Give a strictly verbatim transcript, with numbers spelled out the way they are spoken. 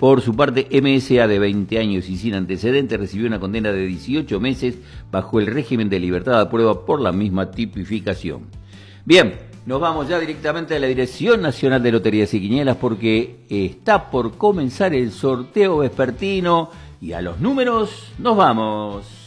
Por su parte, M S A, de veinte años y sin antecedentes, recibió una condena de dieciocho meses bajo el régimen de libertad a prueba por la misma tipificación. Bien, nos vamos ya directamente a la Dirección Nacional de Loterías y Quinielas porque está por comenzar el sorteo vespertino y a los números nos vamos.